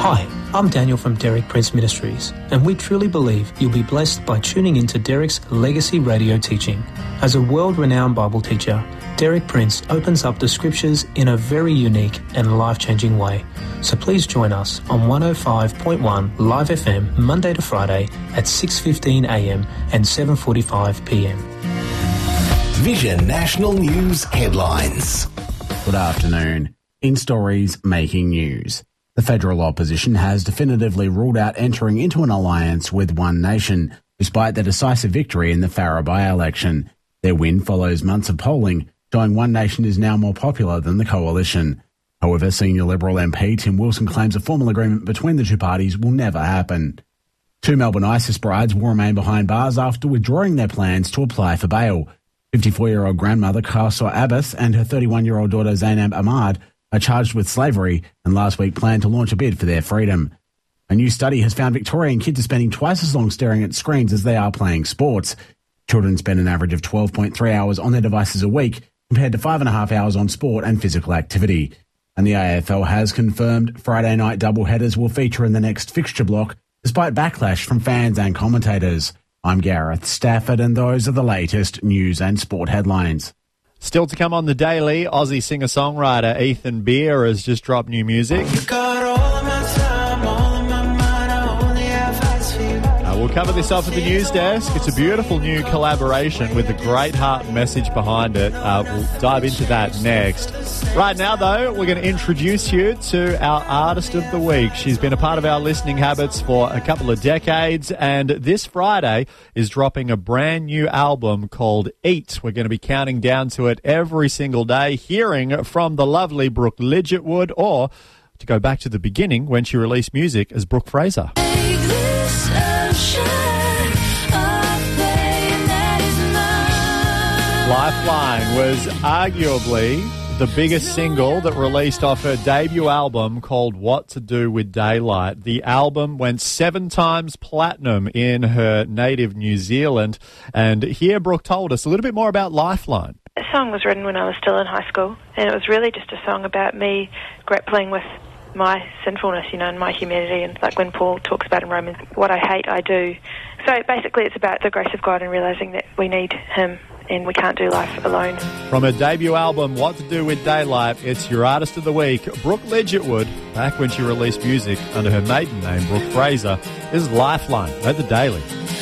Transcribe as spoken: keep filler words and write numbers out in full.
Hi, I'm Daniel from Derek Prince Ministries, and we truly believe you'll be blessed by tuning into Derek's Legacy Radio teaching. As a world-renowned Bible teacher, Derek Prince opens up the scriptures in a very unique and life-changing way. So please join us on one oh five point one Live F M Monday to Friday at six fifteen a m and seven forty-five p m. Vision National News headlines. Good afternoon. In stories making news. The federal opposition has definitively ruled out entering into an alliance with One Nation, despite their decisive victory in the Farrer by-election. Their win follows months of polling, showing One Nation is now more popular than the coalition. However, senior Liberal M P Tim Wilson claims a formal agreement between the two parties will never happen. Two Melbourne ISIS brides will remain behind bars after withdrawing their plans to apply for bail. fifty-four-year-old grandmother Kawsa Abbas and her thirty-one-year-old daughter Zainab Ahmad are charged with slavery and last week planned to launch a bid for their freedom. A new study has found Victorian kids are spending twice as long staring at screens as they are playing sports. Children spend an average of twelve point three hours on their devices a week, compared to five and a half hours on sport and physical activity. And the A F L has confirmed Friday night doubleheaders will feature in the next fixture block, despite backlash from fans and commentators. I'm Gareth Stafford, and those are the latest news and sport headlines. Still to come on the Daily, Aussie singer-songwriter Ethan Beer has just dropped new music. You got all of my time, all of my mind, I only have eyes for you. Uh, we'll cover this off at the news desk. It's a beautiful new collaboration with a great heart message behind it. Uh, we'll dive into that next. Right now, though, we're going to introduce you to our Artist of the Week. She's been a part of our listening habits for a couple of decades, and this Friday is dropping a brand new album called Eat. We're going to be counting down to it every single day, hearing from the lovely Brooke Lidgetwood, or to go back to the beginning when she released music as Brooke Fraser. Lifeline was arguably the biggest single that released off her debut album called What to Do with Daylight. The album went seven times platinum in her native New Zealand. And here Brooke told us a little bit more about Lifeline. The song was written when I was still in high school, and it was really just a song about me grappling with my sinfulness, you know, and my humanity, and like when Paul talks about in Romans, what I hate, I do. So basically it's about the grace of God and realising that we need Him and we can't do life alone. From her debut album, What to Do with Daylight, it's your Artist of the Week, Brooke Lidgetwood, back when she released music under her maiden name, Brooke Fraser. This is Lifeline at the Daily.